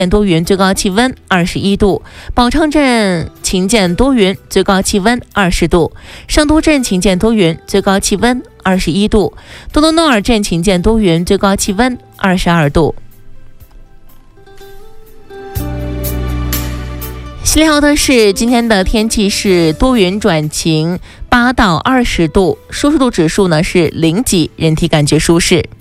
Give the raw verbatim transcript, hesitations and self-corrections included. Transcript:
多云，最高气温二十一度；宝昌镇晴见多云，最高气温二十度；上都镇晴见多云，最高气温二十一度；多诺诺尔镇晴见多云，最高气温二十二度。喜利豪特市今天的天气是多云转晴，八到二十度，舒适度指数呢是零级，人体感觉舒适。